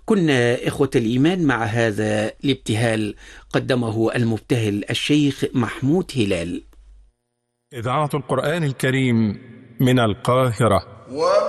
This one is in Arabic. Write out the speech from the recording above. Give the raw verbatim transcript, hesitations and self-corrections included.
كنا إخوة الإيمان مع هذا الابتهال قدمه المبتهل الشيخ محمود هلال. إذاعة القرآن الكريم من القاهرة.